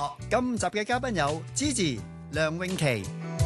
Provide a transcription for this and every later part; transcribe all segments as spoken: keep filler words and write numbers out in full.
樂。今集嘅嘉賓有 Gigi、梁詠琪。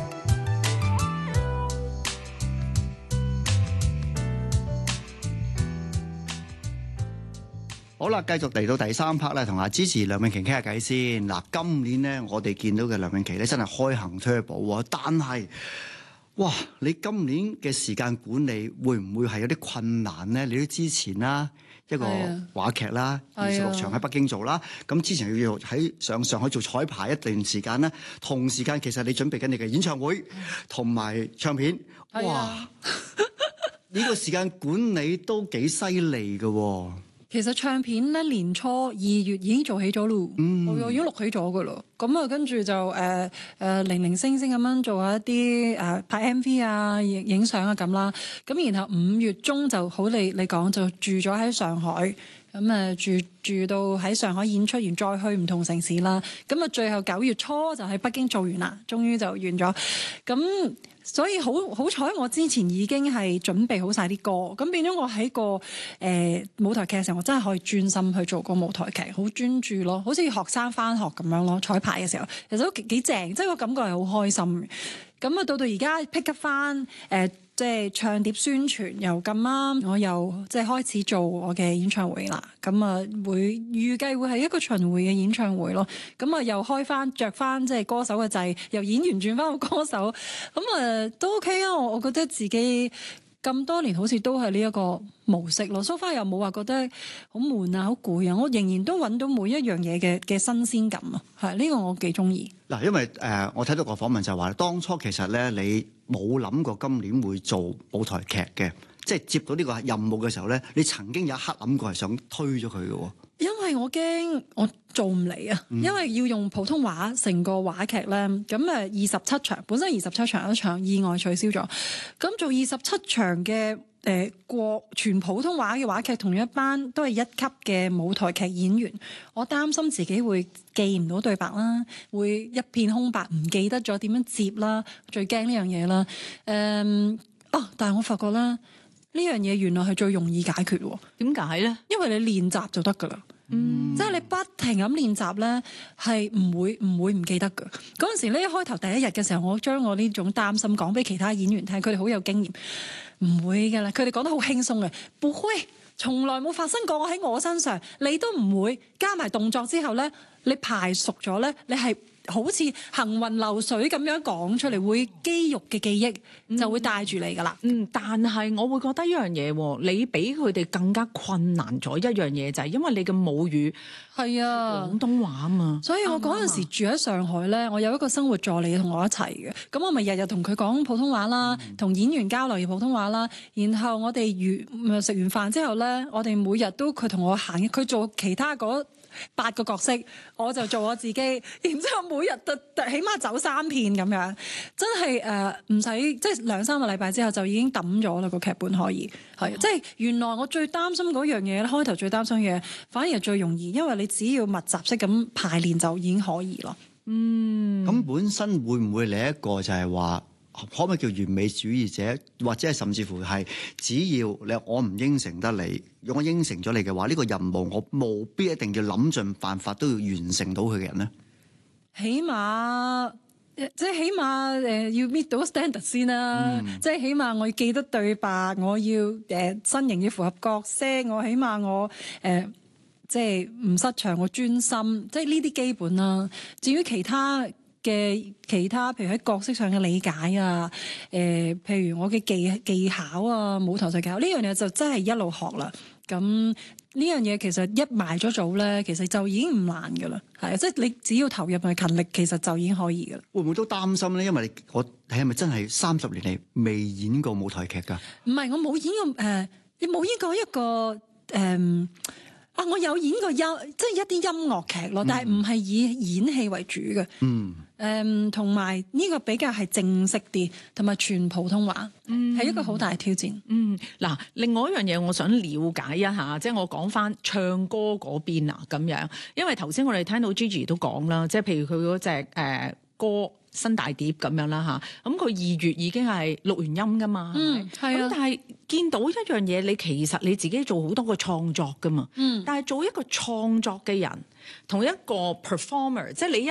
好啦，繼續嚟到第三 part 咧，同阿 Gigi、梁詠琪傾下偈先。嗱，今年咧我哋見到嘅梁詠琪咧真係開行 turbo 喎，但係哇，你今年嘅時間管理會唔會係有啲困難咧？你都之前啦，一個話劇啦，二十六場喺北京做啦，咁之前要喺上上海做彩排一段時間咧，同時間其實你準備緊你嘅演唱會同埋唱片，哇！呢個時間管理都幾犀利㗎喎。 其實唱片咧年初二月已經做起咗咯，嗯、我已經錄起咗噶咯。咁啊，跟住就誒誒零零星星咁樣做下一啲誒、呃、拍 M V 啊、影影相啊咁啦。咁然後五月中就好你你講就住咗喺上海，咁啊住住到喺上海演出完，再去唔同城市啦。咁啊最後九月初就喺北京做完啦，終於就完咗。咁所以好好彩，我之前已經係準備好晒啲歌，咁變咗我喺個誒、呃、舞台劇嘅時候，我真係可以專心去做個舞台劇，好專注咯，好似學生返學咁樣咯。彩排嘅時候，其實都幾幾正，即係個感覺係好開心。咁啊，到到而家 pick up 翻誒，即係唱碟宣傳又咁啱，我又即係開始做我嘅演唱會啦。咁啊，會預計會係一個巡迴嘅演唱會咯。咁啊，又開翻着翻即係歌手嘅掣，由演員轉翻個歌手。咁啊，都 OK 啊！我我覺得自己咁多年好似都係呢一個模式咯。So far又冇話覺得好悶啊、好攰啊。我仍然都揾到每一樣嘢嘅嘅新鮮感啊。係呢個我幾中意。 嗱，因為誒、呃，我睇到個訪問就話，當初其實咧你冇諗過今年會做舞台劇嘅，即係接到呢個任務嘅時候咧，你曾經有一刻諗過係想推咗佢嘅。 因為我驚我做唔嚟啊，嗯、因為要用普通話成個話劇咧，咁誒二十七場，本身二十七場一場意外取消咗，咁做二十七場嘅誒國全普通話嘅話劇，同一班都係一級嘅舞台劇演員，我擔心自己會記唔到對白啦，會一片空白，唔記得咗點樣接啦，最驚呢樣嘢啦。誒、嗯，啊！但係我發覺啦，呢樣嘢原來係最容易解決喎。 點解咧？ 因為你練習就得㗎啦。嗯，即係你不停咁練習咧，係唔會唔會唔記得㗎。嗰陣時咧，一開頭第一日嘅時候，我將我呢種擔心講俾其他演員聽，佢哋好有經驗，唔會㗎啦。佢哋講得好輕鬆嘅，不會，從來冇發生過喺我身上，你都唔會。加埋動作之後咧，你排熟咗咧，你係好似行雲流水咁樣講出嚟，會肌肉嘅記憶就會帶住你噶啦。 嗯，但係我會覺得一樣嘢，你比佢哋更加困難咗一樣嘢，就係因為你嘅母語係啊廣東話啊嘛。 所以我嗰陣時住喺上海咧，我有一個生活助理同我一齊嘅，咁我咪日日同佢講普通話啦，同、嗯、演員交流嘅普通話啦。然後我哋完食完飯之後咧，我哋每日都佢同我行，佢做其他嗰八個角色，我就做我自己，然之後每日特特起碼走三片咁樣，真係誒唔使即係兩三個禮拜之後就已經抌咗啦個劇本可以係，即係原來我最擔心嗰樣嘢咧，開頭最擔心嘅嘢反而係最容易，因為你只要密集式咁排練就已經可以咯。 嗯， 咁本身會唔會你一個就係話，可唔可以叫完美主義者，或者係甚至乎係只要你我唔應承得你，如果我應承咗你嘅話，呢、呢個任務我務必一定要諗盡辦法都要完成到佢嘅人咧？ 起碼即係起碼誒、呃、要 meet 到 standard 先啦，嗯、即係起碼我要記得對白，我要誒、呃、身形要符合角色，我起碼我誒、呃、即係唔失場，我專心，即係呢啲基本啦。至於其他嘅其他，譬如喺角色上嘅理解啊，誒、呃，譬如我嘅技技巧啊，舞台上技巧呢樣嘢就真係一路學啦。咁呢樣嘢其實一埋咗組咧，其實就已經唔難噶啦，係啊，即係你只要投入去勤力，其實就已經可以噶啦。 會唔會都擔心咧？因為你我你係咪真係三十年嚟未演過舞台劇㗎？ 唔係，我冇演過誒，你、呃、冇演過一個誒。呃啊！我有演過音，即係一啲音樂劇咯，但係唔係以演戲為主嘅。嗯。誒，同埋呢個比較係正式啲，同埋全普通話，係、嗯、一個好大嘅挑戰。 嗯。嗱，另外一樣嘢，我想了解一下，即係我講翻唱歌嗰邊啊，咁樣，因為頭先我哋聽到 Gigi 都講啦，即係譬如佢嗰隻誒歌新大碟咁樣啦嚇，咁佢二月已經係錄完音噶嘛， 嗯，係啊。 咁但係見到一樣嘢，你其實你自己做好多個創作噶嘛，嗯，但係做一個創作嘅人同一個 performer，即係你一